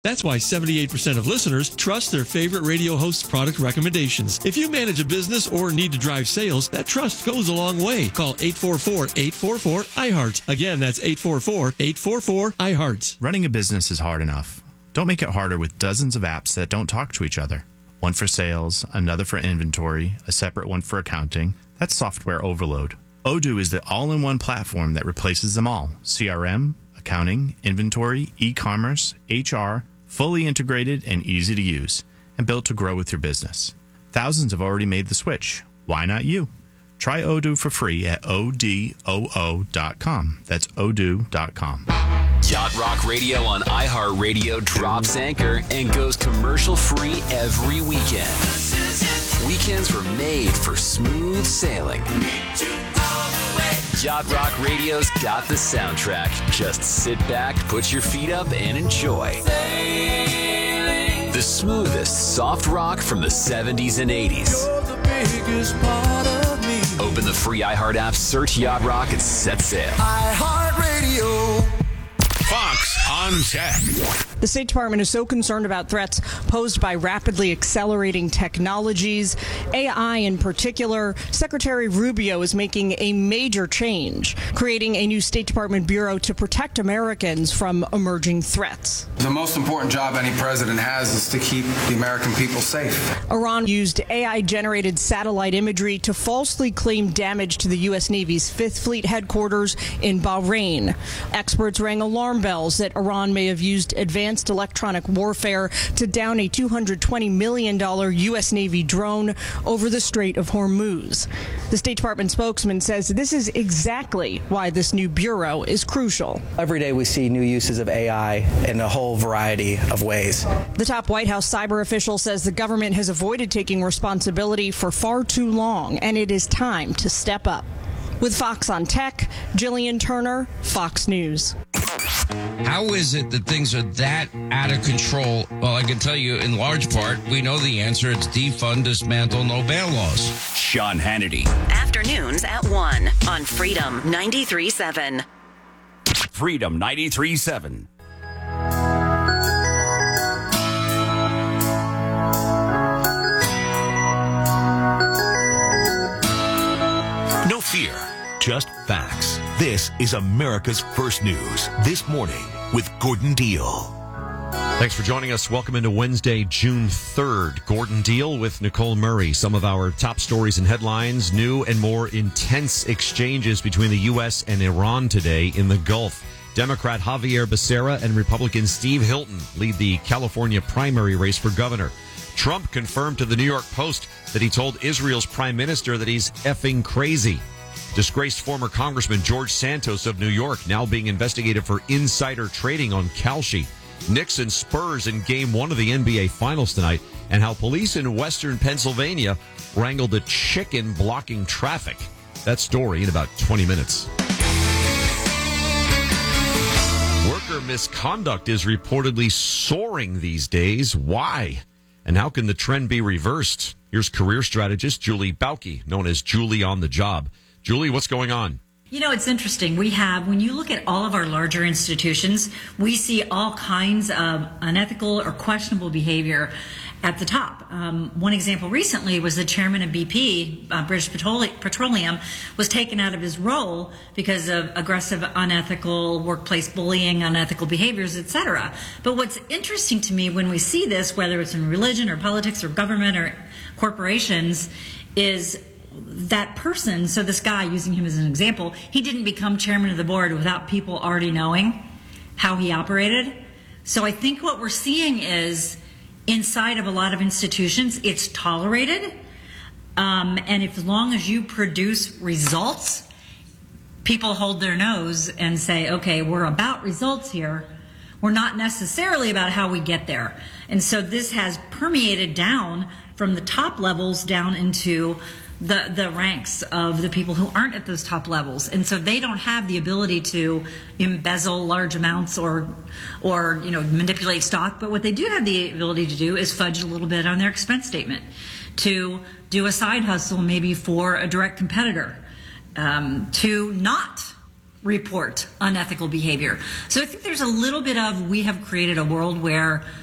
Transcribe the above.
That's why 78% of listeners trust their favorite radio host's product recommendations. If you manage a business or need to drive sales, that trust goes a long way. Call 844-844-IHEART. Again, that's 844-844-IHEART. Running a business is hard enough. Don't make it harder with dozens of apps that don't talk to each other. One for sales, another for inventory, a separate one for accounting. That's software overload. Odoo is the all-in-one platform that replaces them all. CRM, accounting, inventory, e-commerce, HR, fully integrated and easy to use, and built to grow with your business. Thousands have already made the switch. Why not you? Try Odoo for free at odoo.com. That's odoo.com. Yacht Rock Radio on iHeartRadio drops anchor and goes commercial-free every weekend. Weekends were made for smooth sailing. Yacht Rock Radio's got the soundtrack. Just sit back, put your feet up, and enjoy. The smoothest soft rock from the 70s and 80s. Open the free iHeart app, search Yacht Rock, and set sail. iHeartRadio. Fox on Tech. The State Department is so concerned about threats posed by rapidly accelerating technologies, AI in particular. Secretary Rubio is making a major change, creating a new State Department bureau to protect Americans from emerging threats. The most important job any president has is to keep the American people safe. Iran used AI-generated satellite imagery to falsely claim damage to the U.S. Navy's Fifth Fleet headquarters in Bahrain. Experts rang alarm bells that Iran may have used advanced electronic warfare to down a $220 million U.S. Navy drone over the Strait of Hormuz. The State Department spokesman says this is exactly why this new bureau is crucial. Every day we see new uses of AI in a whole variety of ways. The top White House cyber official says the government has avoided taking responsibility for far too long, and it is time to step up. With Fox on Tech, Jillian Turner, Fox News. How is it that things are that out of control? Well, I can tell you in large part, we know the answer. It's defund, dismantle, no bail laws. Sean Hannity. Afternoons at 1 on Freedom 93.7. Freedom 93.7. No fear, just facts. This is America's First News This Morning with Gordon Deal. Thanks for joining us. Welcome into Wednesday, June 3rd. Gordon Deal with Nicole Murray. Some of our top stories and headlines. New and more intense exchanges between the U.S. and Iran today in the Gulf. Democrat Javier Becerra and Republican Steve Hilton lead the California primary race for governor. Trump confirmed to the New York Post that he told Israel's prime minister that he's effing crazy. Disgraced former Congressman George Santos of New York now being investigated for insider trading on Kalshi. Knicks and Spurs in Game 1 of the NBA Finals tonight, and how police in western Pennsylvania wrangled a chicken blocking traffic. That story in about 20 minutes. Worker misconduct is reportedly soaring these days. Why? And how can the trend be reversed? Here's career strategist Julie Bauke, known as Julie on the Job. Julie, what's going on? You know, it's interesting. When you look at all of our larger institutions, we see all kinds of unethical or questionable behavior at the top. One example recently was the chairman of BP, British Petroleum, was taken out of his role because of aggressive, unethical workplace bullying, unethical behaviors, etc. But what's interesting to me when we see this, whether it's in religion or politics or government or corporations, is that person, so this guy, using him as an example, he didn't become chairman of the board without people already knowing how he operated. So I think what we're seeing is inside of a lot of institutions, it's tolerated. And if, as long as you produce results, people hold their nose and say, okay, we're about results here. We're not necessarily about how we get there. And so this has permeated down from the top levels down into the ranks of the people who aren't at those top levels. And so they don't have the ability to embezzle large amounts or manipulate stock. But what they do have the ability to do is fudge a little bit on their expense statement, to do a side hustle maybe for a direct competitor, to not report unethical behavior. So I think there's a little bit of, we have created a world where